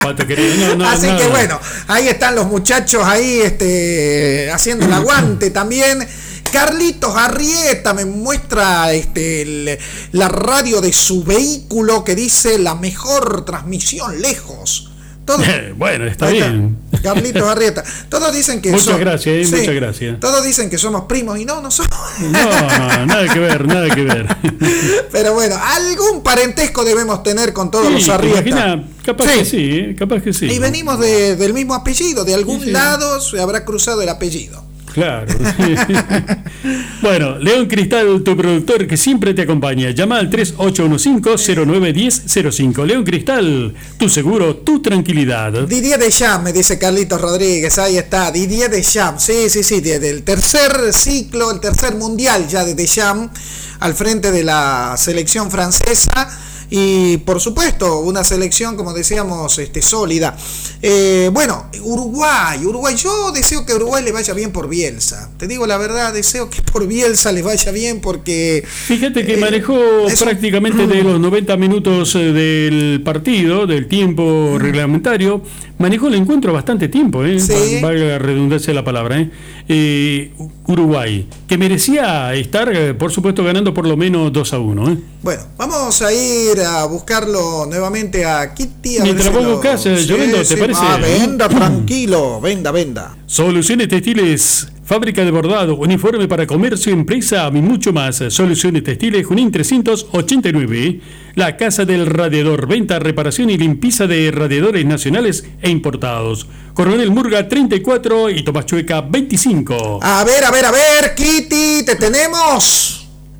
Pato querido, Así que bueno, ahí están los muchachos ahí haciendo el aguante también. Carlitos Arrieta me muestra la radio de su vehículo que dice la mejor transmisión lejos. Bueno, está bien. Carlitos Arrieta. Todos dicen que muchas gracias. Todos dicen que somos primos y no somos. No, nada que ver. Pero bueno, algún parentesco debemos tener con todos los Arrieta. Capaz que sí. Y venimos del mismo apellido, de algún lado se habrá cruzado el apellido. Claro. Bueno, León Cristal, tu productor que siempre te acompaña. Llama al 3815-091005. León Cristal, tu seguro, tu tranquilidad. Didier Deschamps, me dice Carlitos Rodríguez. Ahí está, Didier Deschamps. Sí, del tercer ciclo, el tercer mundial ya de Deschamps, al frente de la selección francesa. Y por supuesto, una selección, como decíamos, sólida. Bueno, Uruguay, yo deseo que a Uruguay le vaya bien por Bielsa. Te digo la verdad, deseo que por Bielsa le vaya bien porque... Fíjate que manejó prácticamente de los 90 minutos del partido, del tiempo reglamentario, manejó el encuentro bastante tiempo, sí. Valga la redundancia de la palabra, Uruguay, que merecía estar, por supuesto, ganando por lo menos 2-1. Bueno, vamos a ir a buscarlo nuevamente a Kitty. Mientras pongo casa, yo vendo, ¿te parece? Venda, tranquilo, venda. Soluciones Textiles, fábrica de bordado, uniforme para comercio, empresa y mucho más. Soluciones Textiles, Junín 389. La Casa del Radiador, venta, reparación y limpieza de radiadores nacionales e importados. Coronel Murga 34 y Tomás Chueca 25. A ver, Kitty, ¿te tenemos?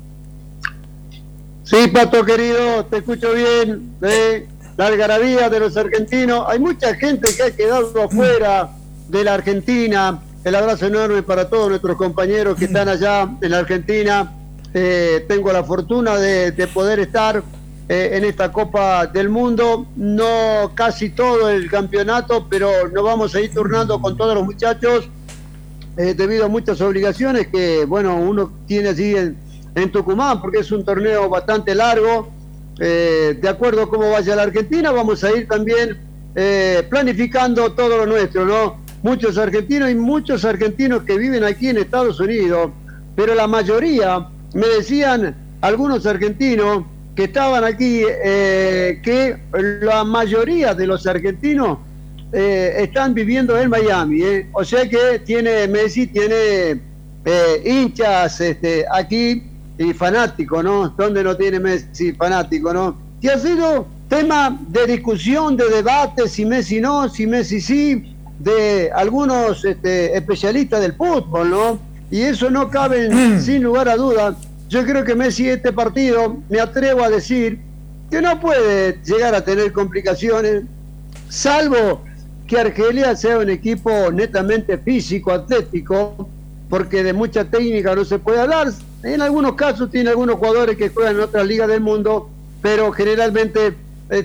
Sí, Pato querido, te escucho bien. La algarabía de los argentinos. Hay mucha gente que ha quedado afuera de la Argentina. El abrazo enorme para todos nuestros compañeros que están allá en la Argentina. Tengo la fortuna de poder estar en esta Copa del Mundo. No casi todo el campeonato, pero nos vamos a ir turnando con todos los muchachos debido a muchas obligaciones que, bueno, uno tiene allí en Tucumán, porque es un torneo bastante largo. De acuerdo a cómo vaya la Argentina, vamos a ir también planificando todo lo nuestro, ¿no? Muchos argentinos que viven aquí en Estados Unidos, pero la mayoría, me decían algunos argentinos que estaban aquí, que la mayoría de los argentinos están viviendo en Miami, o sea que Messi tiene hinchas aquí y fanático, ¿no? ¿Dónde no tiene Messi fanático, no? Y ha sido tema de discusión, de debate, si Messi no, si Messi sí, de algunos especialistas del fútbol, ¿no? Y eso no cabe sin lugar a dudas. Yo creo que Messi este partido, me atrevo a decir, que no puede llegar a tener complicaciones, salvo que Argelia sea un equipo netamente físico, atlético, porque de mucha técnica no se puede hablar. En algunos casos tiene algunos jugadores que juegan en otras ligas del mundo, pero generalmente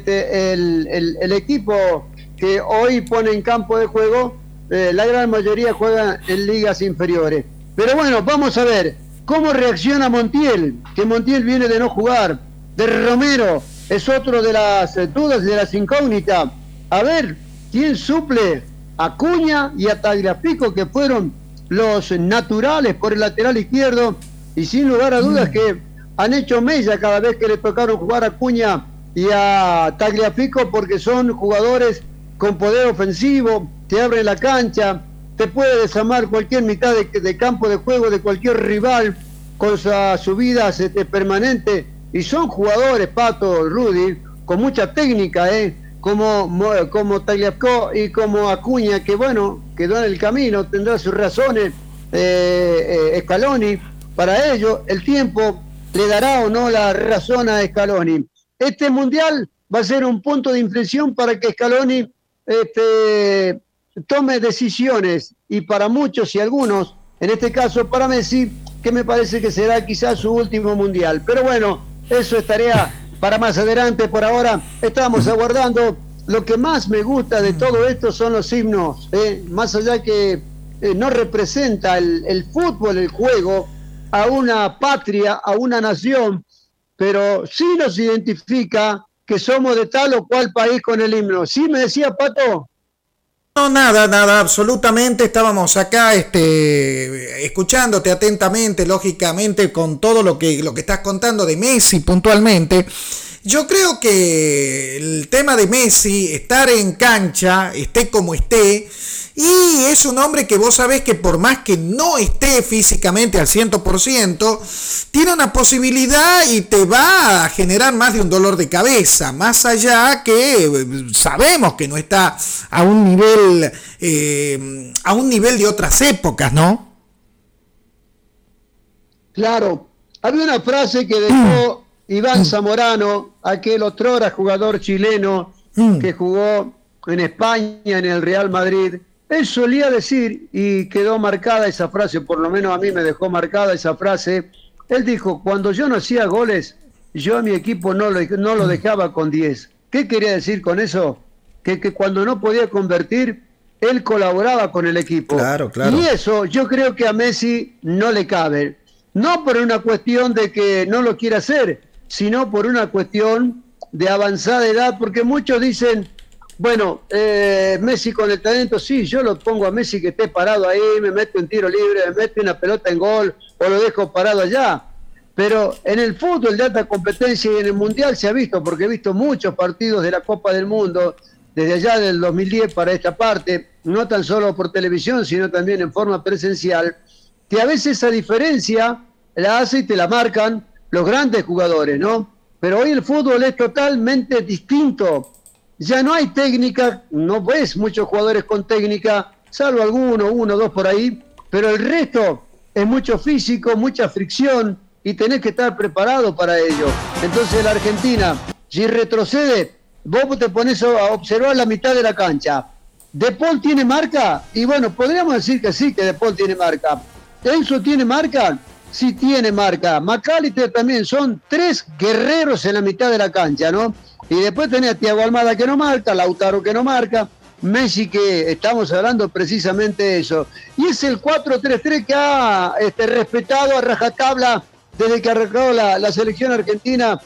el equipo que hoy pone en campo de juego, la gran mayoría juega en ligas inferiores. Pero bueno, vamos a ver cómo reacciona Montiel, que Montiel viene de no jugar. De Romero es otro de las dudas, de las incógnitas. A ver, ¿quién suple a Acuña y a Tagliafico, que fueron los naturales por el lateral izquierdo? Y sin lugar a dudas que han hecho mella cada vez que le tocaron jugar a Acuña y a Tagliafico, porque son jugadores con poder ofensivo, te abren la cancha, te puede desarmar cualquier mitad de campo de juego de cualquier rival con sus subidas permanentes, y son jugadores, Pato, Rudy, con mucha técnica, como Tagliafico y como Acuña, que bueno, quedó en el camino, tendrá sus razones, Scaloni. Para ello, el tiempo le dará o no la razón a Scaloni. Este mundial va a ser un punto de inflexión para que Scaloni tome decisiones, y para muchos y algunos, en este caso para Messi, que me parece que será quizás su último mundial. Pero bueno, eso es tarea para más adelante. Por ahora estamos aguardando. Lo que más me gusta de todo esto son los himnos, más allá que no representa el fútbol, el juego, a una patria, a una nación, pero sí nos identifica que somos de tal o cual país con el himno. ¿Sí me decía, Pato? No, nada, absolutamente. Estábamos acá escuchándote atentamente, lógicamente, con todo lo que estás contando de Messi puntualmente. Yo creo que el tema de Messi, estar en cancha, esté como esté, y es un hombre que vos sabés que por más que no esté físicamente al 100%, tiene una posibilidad y te va a generar más de un dolor de cabeza, más allá que sabemos que no está a un nivel de otras épocas, ¿no? Claro, había una frase que dejó Iván Zamorano, aquel otrora jugador chileno que jugó en España, en el Real Madrid. Él solía decir, y quedó marcada esa frase, por lo menos a mí me dejó marcada esa frase, él dijo, cuando yo no hacía goles, yo a mi equipo no lo dejaba con 10. ¿Qué quería decir con eso? Que cuando no podía convertir, él colaboraba con el equipo. Claro. Y eso yo creo que a Messi no le cabe. No por una cuestión de que no lo quiera hacer, sino por una cuestión de avanzada edad, porque muchos dicen, bueno, Messi con el talento, sí, yo lo pongo a Messi que esté parado ahí, me mete un tiro libre, me mete una pelota en gol, o lo dejo parado allá. Pero en el fútbol de alta competencia y en el Mundial se ha visto, porque he visto muchos partidos de la Copa del Mundo, desde allá del 2010 para esta parte, no tan solo por televisión, sino también en forma presencial, que a veces esa diferencia la hace y te la marcan los grandes jugadores, ¿no? Pero hoy el fútbol es totalmente distinto. Ya no hay técnica, no ves muchos jugadores con técnica, salvo alguno, uno, dos por ahí, pero el resto es mucho físico, mucha fricción y tenés que estar preparado para ello. Entonces la Argentina, si retrocede, vos te pones a observar la mitad de la cancha. ¿De Paul tiene marca? Y bueno, podríamos decir que sí, que De Paul tiene marca. ¿Enzo tiene marca? Sí tiene marca. McAllister también, son 3 guerreros en la mitad de la cancha, ¿no? Y después tenés a Thiago Almada que no marca, Lautaro que no marca, Messi que estamos hablando precisamente de eso. Y es el 4-3-3 que ha respetado a rajatabla desde que arrancó la selección argentina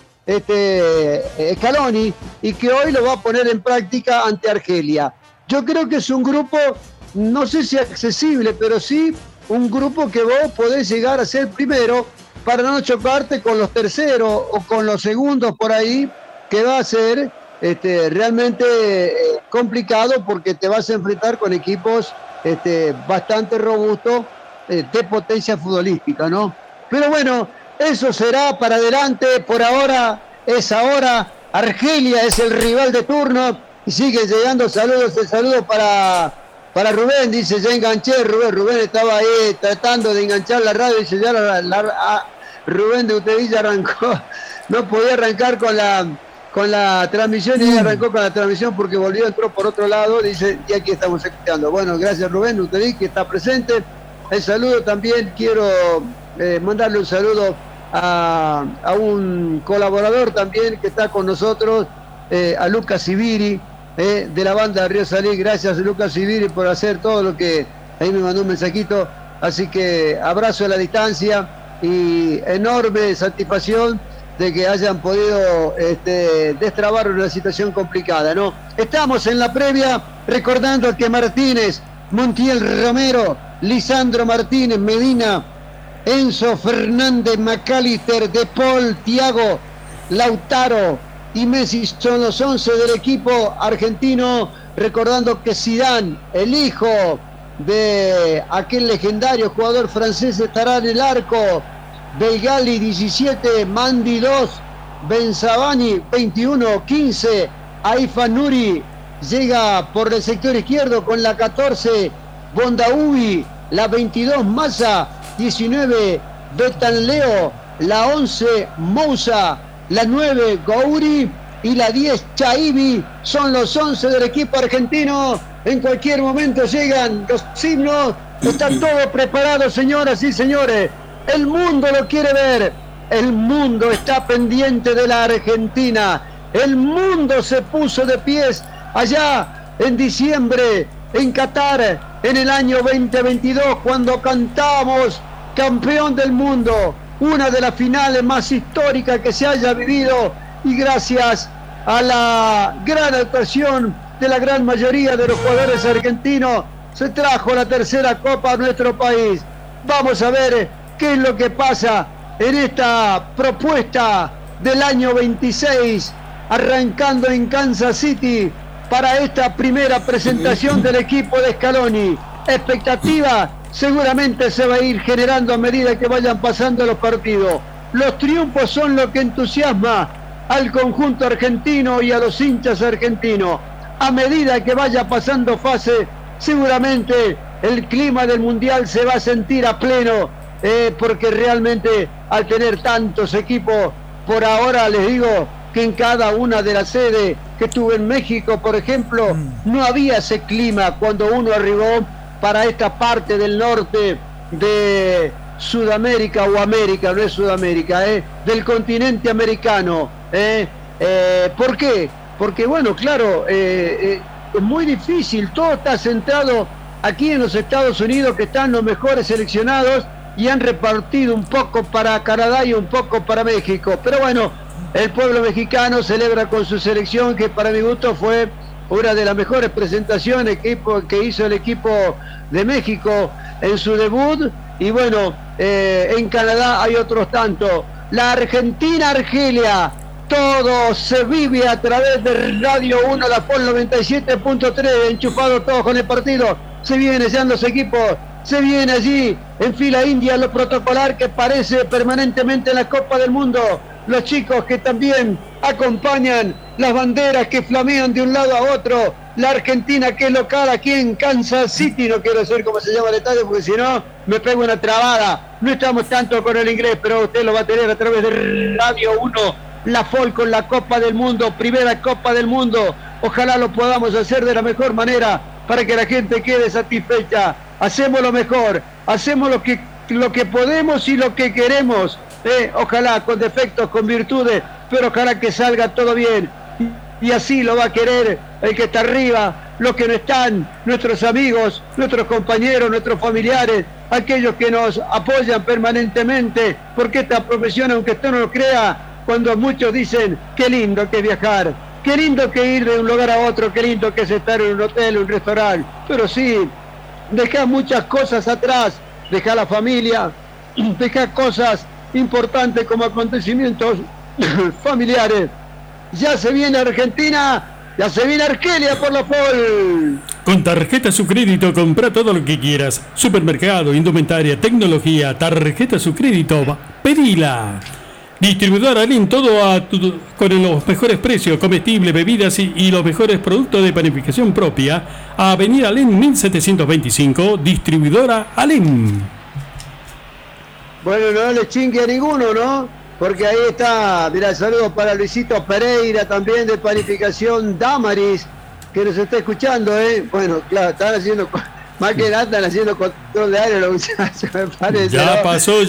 Scaloni, y que hoy lo va a poner en práctica ante Argelia. Yo creo que es un grupo, no sé si accesible, pero sí un grupo que vos podés llegar a ser primero para no chocarte con los terceros o con los segundos por ahí, que va a ser realmente complicado porque te vas a enfrentar con equipos bastante robustos de potencia futbolística, ¿no? Pero bueno, eso será para adelante. Por ahora es ahora. Argelia es el rival de turno y sigue llegando saludos. El saludo para Rubén, dice, ya enganché. Rubén estaba ahí tratando de enganchar la radio, dice, ya Rubén de Utevilla arrancó, no podía arrancar con la transmisión y arrancó con la transmisión porque entró por otro lado, dice, y aquí estamos escuchando. Bueno, gracias Rubén de Utevilla que está presente. El saludo también, quiero mandarle un saludo a un colaborador también que está con nosotros, a Lucas Sibiri, de la banda de Río Salí. Gracias Lucas Sibiri por hacer todo lo que ahí me mandó un mensajito, así que abrazo a la distancia y enorme satisfacción de que hayan podido destrabar una situación complicada, ¿no? Estamos en la previa recordando que Martínez, Montiel Romero, Lisandro Martínez, Medina, Enzo Fernández, McAllister, De Paul, Thiago, Lautaro y Messi son los 11 del equipo argentino, recordando que Zidane, el hijo de aquel legendario jugador francés, estará en el arco. Belgali 17, Mandi 2, Benzabani 21, 15, Aifa Nuri llega por el sector izquierdo con la 14, Bondaubi, la 22, Massa, 19, Betanleo, la 11, Moussa, la 9, Gouri y la 10, Chaibi. Son los 11 del equipo argentino. En cualquier momento llegan los himnos. Está todo preparado, señoras y señores. El mundo lo quiere ver. El mundo está pendiente de la Argentina. El mundo se puso de pies allá en diciembre en Qatar, en el año 2022, cuando cantamos campeón del mundo, una de las finales más históricas que se haya vivido, y gracias a la gran actuación de la gran mayoría de los jugadores argentinos, se trajo la tercera copa a nuestro país. Vamos a ver qué es lo que pasa en esta propuesta del año 26, arrancando en Kansas City para esta primera presentación del equipo de Scaloni. Expectativa seguramente se va a ir generando a medida que vayan pasando los partidos. Los triunfos son lo que entusiasma al conjunto argentino y a los hinchas argentinos. A medida que vaya pasando fase, seguramente el clima del Mundial se va a sentir a pleno, porque realmente al tener tantos equipos, por ahora les digo que en cada una de las sedes que estuve en México, por ejemplo, no había ese clima cuando uno arribó para esta parte del norte de Sudamérica o América, no es Sudamérica, del continente americano. ¿Por qué? Porque bueno, claro, es muy difícil, todo está centrado aquí en los Estados Unidos, que están los mejores seleccionados y han repartido un poco para Canadá y un poco para México. Pero bueno, el pueblo mexicano celebra con su selección, que para mi gusto fue una de las mejores presentaciones que hizo el equipo de México en su debut. Y bueno, en Canadá hay otros tantos. La Argentina-Argelia, todo se vive a través de Radio 1, la POL 97.3, enchufado todos con el partido. Se vienen ya los equipos, se viene allí en fila india lo protocolar que parece permanentemente en la Copa del Mundo. Los chicos que también acompañan las banderas que flamean de un lado a otro. La Argentina, que es local aquí en Kansas City, no quiero decir cómo se llama el estadio porque si no me pego una trabada. No estamos tanto con el inglés, pero usted lo va a tener a través de Radio 1, la FOL con la Copa del Mundo, primera Copa del Mundo. Ojalá lo podamos hacer de la mejor manera para que la gente quede satisfecha. Hacemos lo mejor, hacemos lo que podemos y lo que queremos. Ojalá con defectos, con virtudes, pero ojalá que salga todo bien. Y así lo va a querer el que está arriba, los que no están, nuestros amigos, nuestros compañeros, nuestros familiares, aquellos que nos apoyan permanentemente, porque esta profesión, aunque usted no lo crea, cuando muchos dicen qué lindo que es viajar, qué lindo que ir de un lugar a otro, qué lindo que es estar en un hotel, un restaurante, pero sí, deja muchas cosas atrás, deja la familia, deja cosas importantes como acontecimientos familiares. Ya se viene Argentina, ya se viene Argelia por la FOL. Con tarjeta Su Crédito compra todo lo que quieras. Supermercado, indumentaria, tecnología, tarjeta Su Crédito, pedila. Distribuidor Alén, todo con los mejores precios, comestibles, bebidas y los mejores productos de panificación propia. Avenida Alén 1725, distribuidora Alén. Bueno, no le chingue a ninguno, ¿no? Porque ahí está, mira, saludos para Luisito Pereira, también de Panificación Damaris, que nos está escuchando, Bueno, claro, están haciendo, más que nada están haciendo control de aire los muchachos, me parece. Ya pasó.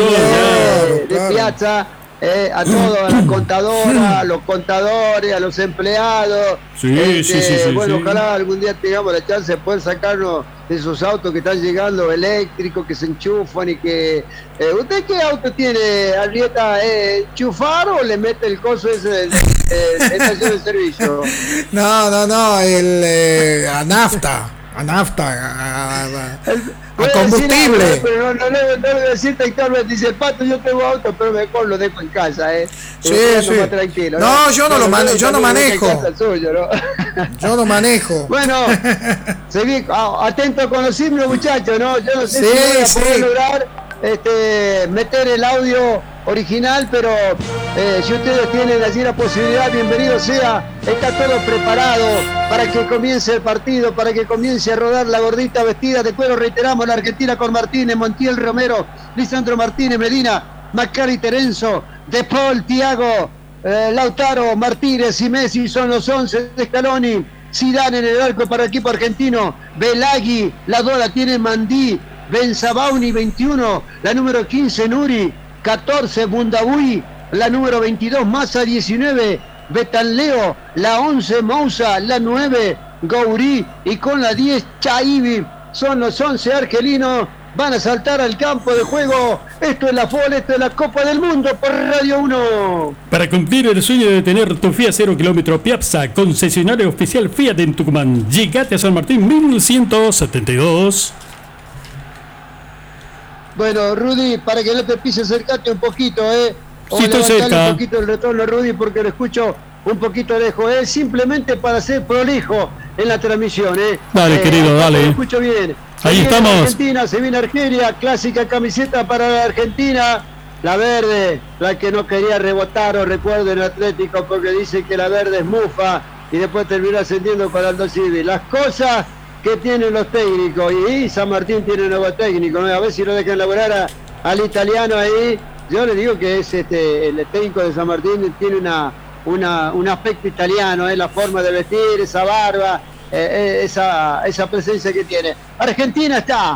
De Piazza, a todos, a la contadora, a los contadores, a los empleados. Sí. Bueno, ojalá algún día tengamos la chance de poder sacarnos de esos autos que están llegando eléctricos, que se enchufan y que... ¿Usted qué auto tiene, Arrieta? ¿Enchufar o le mete el coso ese de estación de servicio? No, a nafta. A combustible. Algo, pero no le decirte, Héctor, dice el Pato, yo tengo auto, pero mejor lo dejo en casa, Sí. Más tranquilo, no, yo no manejo. Yo no manejo. Bueno, seguí, atento con los himnos, muchachos, ¿no? Yo no sé si voy a poder lograr meter el audio original, pero si ustedes tienen allí la posibilidad, bienvenido sea. Está todo preparado para que comience el partido, para que comience a rodar la gordita vestida de cuero. Reiteramos, la Argentina con Martínez, Montiel, Romero, Lisandro Martínez, Medina, Macari, Terenzo, De Paul, Thiago, Lautaro, Martínez y Messi son los 11 de Scaloni. Zidane en el arco para el equipo argentino. Belagui, la 2 la tiene Mandí. Benzabauni, 21, la número 15 Nuri, 14 Bundabui, la número 22 Massa, 19 Betanleo, la 11 Moussa, la 9 Gouri y con la 10 Chaibi. Son los 11 argelinos van a saltar al campo de juego. Esto es la FOL, esto es la Copa del Mundo por Radio 1. Para cumplir el sueño de tener tu Fiat 0 kilómetro Piazza, concesionario oficial Fiat en Tucumán. Llegate a San Martín 1172. Bueno, Rudy, para que no te pise, acercate un poquito, o sí, estoy cerca. Un poquito el retorno, Rudy, porque lo escucho un poquito lejos, simplemente para ser prolijo en la transmisión, Dale, querido, dale. Lo escucho bien. Ahí estamos. Argentina, se viene Argelia, clásica camiseta para la Argentina, la verde, la que no quería rebotar, o recuerdo en Atlético, porque dice que la verde es mufa, y después termina ascendiendo con Aldo Civi. Las cosas que tienen los técnicos, y San Martín tiene un nuevo técnico, ¿no? A ver si lo dejan laburar al italiano ahí. Yo le digo que es el técnico de San Martín tiene un aspecto italiano, la forma de vestir, esa barba, esa presencia que tiene. Argentina está,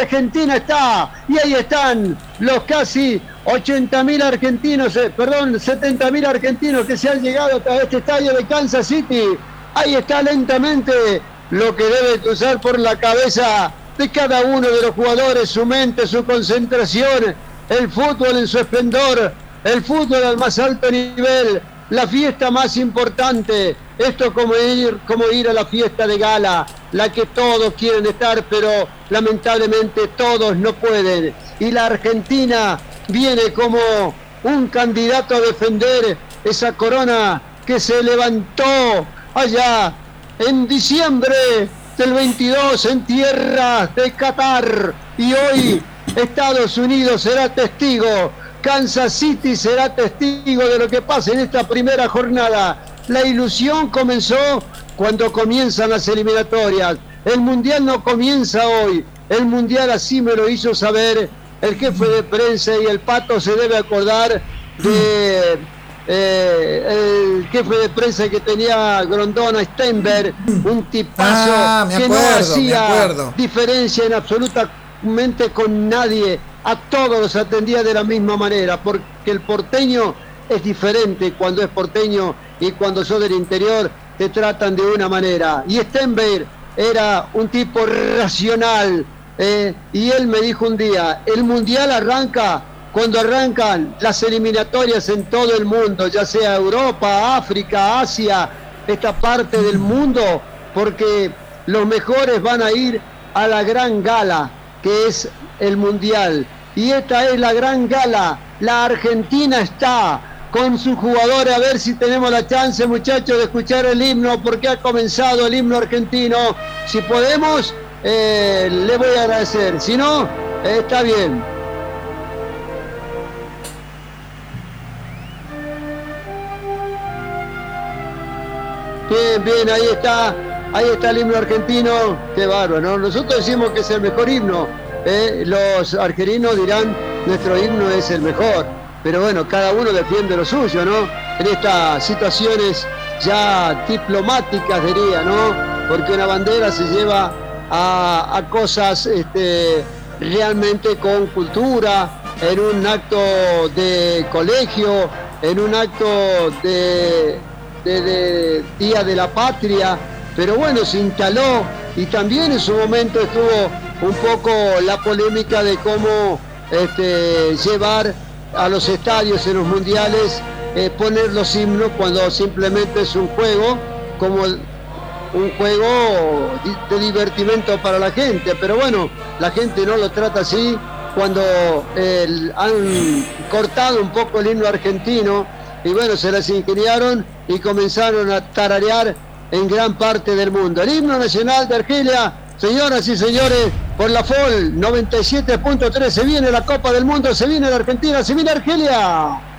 y ahí están los casi 80.000 argentinos, 70.000 argentinos que se han llegado a este estadio de Kansas City. Ahí está lentamente lo que debe cruzar por la cabeza de cada uno de los jugadores, su mente, su concentración, el fútbol en su esplendor, el fútbol al más alto nivel, la fiesta más importante. Esto como ir a la fiesta de gala, la que todos quieren estar, pero lamentablemente todos no pueden. Y la Argentina viene como un candidato a defender esa corona que se levantó allá en diciembre del 22 en tierras de Qatar, y hoy Estados Unidos será testigo, Kansas City será testigo de lo que pasa en esta primera jornada. La ilusión comenzó cuando comienzan las eliminatorias. El Mundial no comienza hoy, el Mundial así me lo hizo saber el jefe de prensa, y el Pato se debe acordar de el jefe de prensa que tenía Grondona, Steinberg, un tipazo que no hacía diferencia en absolutamente con nadie, a todos los atendía de la misma manera, porque el porteño es diferente cuando es porteño, y cuando sos del interior te tratan de una manera. Y Steinberg era un tipo racional, y él me dijo un día: el Mundial arranca cuando arrancan las eliminatorias en todo el mundo, ya sea Europa, África, Asia, esta parte del mundo, porque los mejores van a ir a la gran gala, que es el Mundial. Y esta es la gran gala. La Argentina está con sus jugadores. A ver si tenemos la chance, muchachos, de escuchar el himno, porque ha comenzado el himno argentino. Si podemos, le voy a agradecer. Si no, está bien. Bien, ahí está el himno argentino. Qué bárbaro, ¿no? Nosotros decimos que es el mejor himno, los argelinos dirán nuestro himno es el mejor, pero bueno, cada uno defiende lo suyo, ¿no? En estas situaciones ya diplomáticas, diría, ¿no? Porque una bandera se lleva a cosas realmente con cultura, en un acto de colegio, en un acto de Día de la Patria, pero bueno, se instaló, y también en su momento estuvo un poco la polémica de cómo llevar a los estadios en los mundiales, poner los himnos cuando simplemente es un juego, como un juego de divertimento para la gente, pero bueno, la gente no lo trata así. Cuando han cortado un poco el himno argentino, y bueno, se las ingeniaron y comenzaron a tararear en gran parte del mundo. El himno nacional de Argelia, señoras y señores, por la FOL 97.3, se viene la Copa del Mundo, se viene la Argentina, se viene Argelia.